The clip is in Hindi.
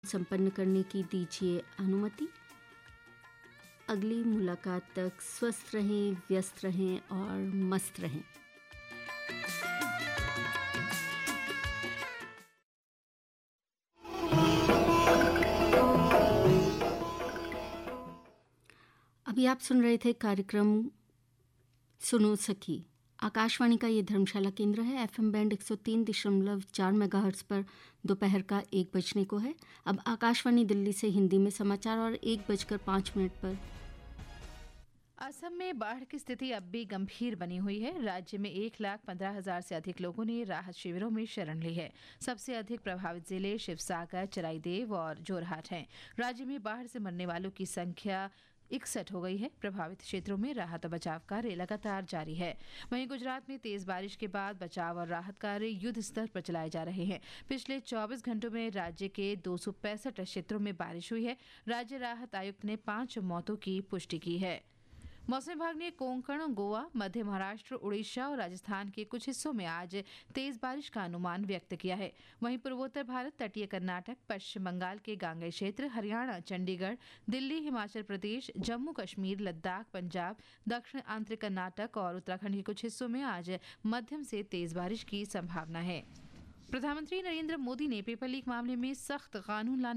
संपन्न करने की दीजिए अनुमति। अगली मुलाकात तक स्वस्थ रहें, व्यस्त रहें और मस्त रहें। अभी आप सुन रहे थे कार्यक्रम सुनो सखी। आकाशवाणी का ये धर्मशाला केंद्र है। एफएम बैंड 103.4 मेगाहर्ट्ज़ पर दोपहर का 1 बजने को है। अब आकाशवाणी दिल्ली से हिंदी में समाचार और 1:05 पर। असम में बाढ़ की स्थिति अब भी गंभीर बनी हुई है। राज्य में 1,15,000 से अधिक लोगों ने राहत शिविरों में शरण ली है। सबसे अधिक प्रभावित जिले शिवसागर, चराईदेव और जोरहाट हैं। राज्य में बाढ़ से मरने वालों की संख्या 61 हो गई है। प्रभावित क्षेत्रों में राहत और बचाव कार्य लगातार जारी है। वहीं गुजरात में तेज बारिश के बाद बचाव और राहत कार्य युद्ध स्तर पर चलाए जा रहे हैं। पिछले 24 घंटों में राज्य के 265 क्षेत्रों में बारिश हुई है। राज्य राहत आयुक्त ने 5 मौतों की पुष्टि की है। मौसम विभाग ने कोंकण, गोवा, मध्य महाराष्ट्र, उड़ीसा और राजस्थान के कुछ हिस्सों में आज तेज बारिश का अनुमान व्यक्त किया है। वहीं पूर्वोत्तर भारत, तटीय कर्नाटक, पश्चिम बंगाल के गांगेय क्षेत्र, हरियाणा, चंडीगढ़, दिल्ली, हिमाचल प्रदेश, जम्मू कश्मीर, लद्दाख, पंजाब, दक्षिण आंतरिक कर्नाटक और उत्तराखंड के कुछ हिस्सों में आज मध्यम से तेज बारिश की संभावना है। प्रधानमंत्री नरेंद्र मोदी ने पेपर लीक मामले में सख्त कानून लाने